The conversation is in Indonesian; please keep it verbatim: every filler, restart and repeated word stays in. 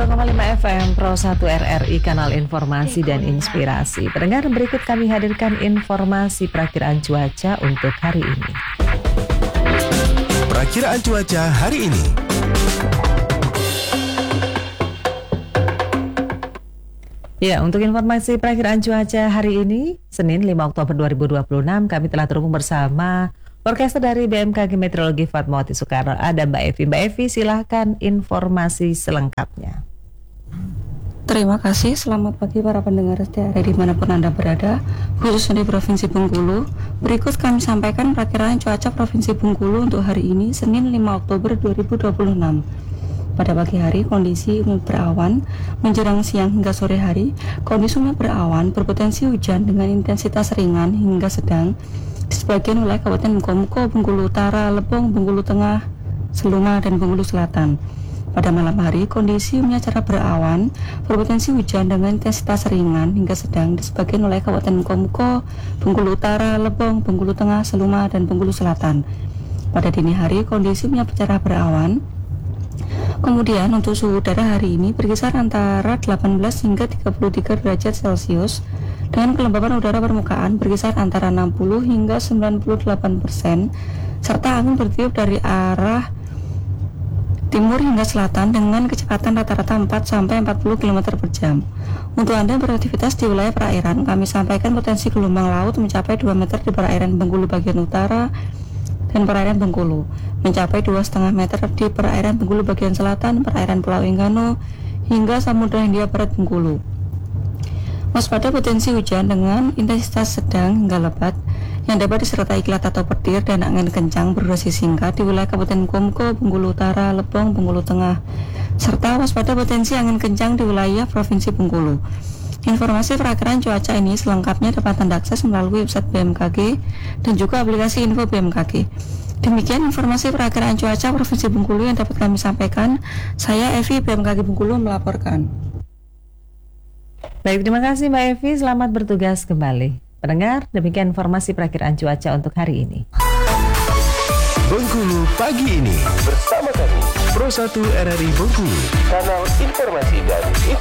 dua koma lima F M Pro satu R R I, kanal informasi dan inspirasi. Pendengar, berikut kami hadirkan informasi perakiraan cuaca untuk hari ini. Perakiraan cuaca hari ini. Ya, untuk informasi perakiraan cuaca hari ini, Senin lima Oktober dua ribu dua puluh enam, kami telah terhubung bersama forecaster dari B M K G Meteorologi Fatmawati Soekarno. Ada Mbak Evi. Mbak Evi, silahkan informasi selengkapnya. Terima kasih, selamat pagi para pendengar setia dimanapun Anda berada, khususnya di Provinsi Bengkulu. Berikut kami sampaikan perakiraan cuaca Provinsi Bengkulu untuk hari ini, Senin lima Oktober dua ribu dua puluh enam. Pada pagi hari, kondisi umum berawan, menjelang siang hingga sore hari, kondisi umum berawan berpotensi hujan dengan intensitas ringan hingga sedang di sebagian wilayah Kabupaten Mukomuko, Bengkulu Utara, Lebong, Bengkulu Tengah, Seluma, dan Bengkulu Selatan. Pada malam hari, kondisi umumnya cerah berawan, berpotensi hujan dengan intensitas ringan hingga sedang di sebagian wilayah Kabupaten Mukomuko, Bengkulu Utara, Lebong, Bengkulu Tengah, Seluma, dan Bengkulu Selatan. Pada dini hari, kondisi umumnya cerah berawan. Kemudian untuk suhu udara hari ini berkisar antara delapan belas hingga tiga puluh tiga derajat Celcius, dengan kelembapan udara permukaan berkisar antara enam puluh hingga sembilan puluh delapan persen, serta angin bertiup dari arah timur hingga selatan dengan kecepatan rata-rata empat sampai empat puluh kilometer per jam. Untuk Anda beraktivitas di wilayah perairan, kami sampaikan potensi gelombang laut mencapai dua meter di perairan Bengkulu bagian utara dan perairan Bengkulu, mencapai dua koma lima meter di perairan Bengkulu bagian selatan, perairan Pulau Enggano, hingga Samudra Hindia Barat Bengkulu. Waspada potensi hujan dengan intensitas sedang hingga lebat yang dapat disertai kilat atau petir dan angin kencang berdurasi singkat di wilayah Kabupaten Mukomuko, Bengkulu Utara, Lebong, Bengkulu Tengah, serta waspada potensi angin kencang di wilayah Provinsi Bengkulu. Informasi perakiraan cuaca ini selengkapnya dapat Anda akses melalui website B M K G dan juga aplikasi Info B M K G. Demikian informasi perakiraan cuaca Provinsi Bengkulu yang dapat kami sampaikan. Saya Evi, B M K G Bengkulu, melaporkan. Baik, terima kasih Mbak Evi. Selamat bertugas kembali. Pendengar, demikian informasi perakiraan cuaca untuk hari ini. Bengkulu pagi ini bersama kami Pro satu R R I Bengkulu, kanal informasi dan inspirasi.